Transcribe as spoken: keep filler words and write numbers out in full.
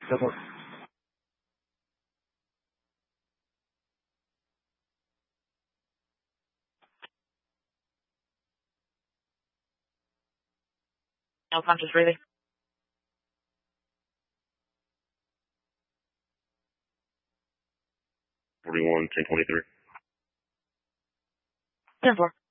Go for it. No conscious breathing. forty-one, ten twenty-three. ten four.